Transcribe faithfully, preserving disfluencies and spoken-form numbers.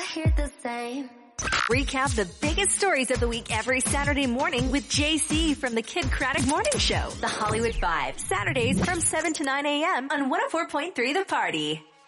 hear the same. Recap the biggest stories of the week every Saturday morning with J C from the Kid Craddock Morning Show. The Hollywood Five, Saturdays from seven to nine a.m. on one oh four point three The Party.